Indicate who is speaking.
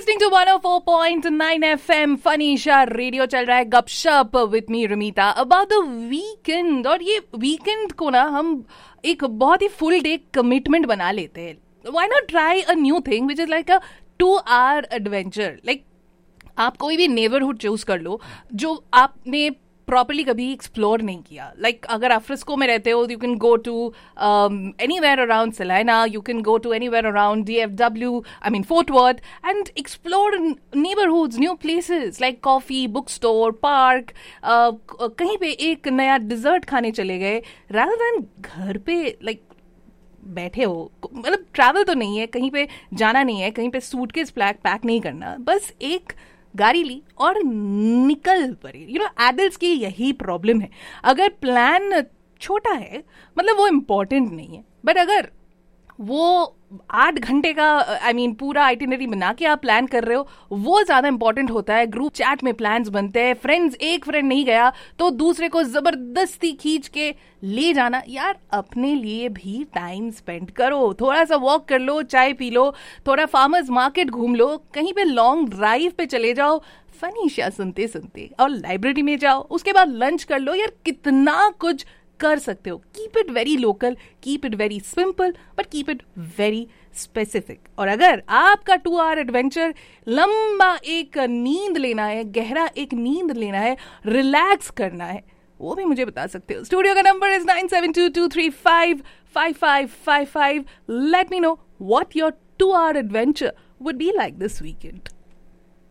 Speaker 1: listening to 104.9 FM फनीशा radio चल रहा है गपशप with me रमीता about the weekend. और ये वीकेंड को ना हम एक बहुत ही फुल डे कमिटमेंट बना लेते हैं। Why not try a new thing which is like a 2 hour adventure. Like आप कोई भी नेबरहुड चूज कर लो जो आपने प्रॉपरली कभी एक्सप्लोर नहीं किया। लाइक अगर आप फ्रिस्को में रहते हो, you can go to anywhere around Selena, you can go to anywhere around DFW, I mean fort worth, and explore neighbourhoods, new places like coffee, book store, park. कहीं पे एक नया डिजर्ट खाने चले गए रादर देन घर पे like बैठे हो। मतलब ट्रैवल तो नहीं है, कहीं पे जाना नहीं है, कहीं पे सूटकेस पैक नहीं करना, बस एक गाड़ी ली और निकल पड़े। एडल्ट्स की यही प्रॉब्लम है। अगर प्लान छोटा है मतलब वो इम्पोर्टेंट नहीं है, बट अगर वो 8 घंटे का पूरा आइटिनरी बना के आप प्लान कर रहे हो, वो ज्यादा इंपॉर्टेंट होता है। ग्रुप चैट में प्लान्स बनते हैं, एक फ्रेंड नहीं गया तो दूसरे को जबरदस्ती खींच के ले जाना। यार अपने लिए भी टाइम स्पेंड करो, थोड़ा सा वॉक कर लो, चाय पी लो, थोड़ा फार्मर्स मार्केट घूम लो, कहीं पे लॉन्ग ड्राइव पे चले जाओ फनीशा सुनते सुनते, और लाइब्रेरी में जाओ, उसके बाद लंच कर लो। यार कितना कुछ कर सकते हो। Keep it very local, keep it very simple, but keep it very specific. और अगर आपका 2 hour एडवेंचर लंबा एक नींद लेना है, गहरा एक नींद लेना है, रिलैक्स करना है, वो भी मुझे बता सकते हो। स्टूडियो का number is 9722355555। Let me know what your 2 hour adventure would be like this weekend.